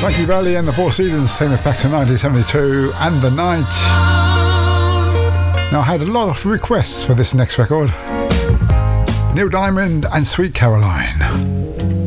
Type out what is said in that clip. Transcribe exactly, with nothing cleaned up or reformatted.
Frankie Valli and the Four Seasons, same back to nineteen seventy-two and The Night. Now I had a lot of requests for this next record. Neil Diamond and Sweet Caroline.